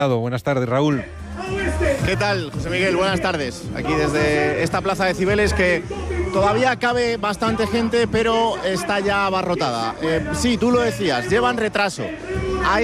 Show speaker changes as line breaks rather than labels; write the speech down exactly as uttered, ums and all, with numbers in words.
Buenas tardes, Raúl.
¿Qué tal, José Miguel? Buenas tardes. Aquí desde esta plaza de Cibeles que todavía cabe bastante gente, pero está ya abarrotada. Eh, sí, tú lo decías, llevan retraso.